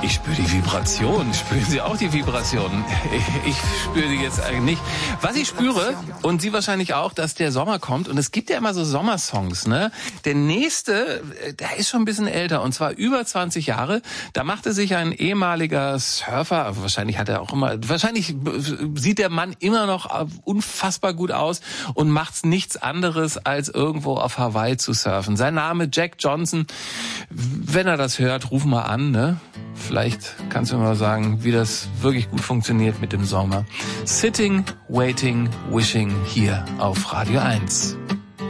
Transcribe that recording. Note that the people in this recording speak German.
Ich spüre die Vibration. Spüren Sie auch die Vibration? Ich spüre sie jetzt eigentlich nicht. Was ich spüre, und Sie wahrscheinlich auch, dass der Sommer kommt. Und es gibt ja immer so Sommersongs, ne? Der nächste, der ist schon ein bisschen älter, und zwar über 20 Jahre. Da machte sich ein ehemaliger Surfer, wahrscheinlich sieht der Mann immer noch unfassbar gut aus und macht nichts anderes, als irgendwo auf Hawaii zu surfen. Sein Name Jack Johnson. Wenn er das hört, ruf mal an, ne? Vielleicht kannst du mir mal sagen, wie das wirklich gut funktioniert mit dem Sommer. Sitting, Waiting, Wishing hier auf Radio 1.